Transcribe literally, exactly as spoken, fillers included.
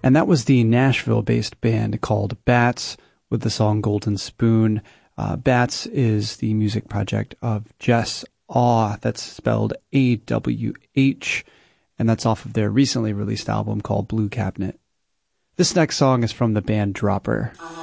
And that was the Nashville-based band called Bats with the song Golden Spoon. Uh, Bats is the music project of Jess Aw, that's spelled A W H, and that's off of their recently released album called Blue Cabinet. This next song is from the band Dropper.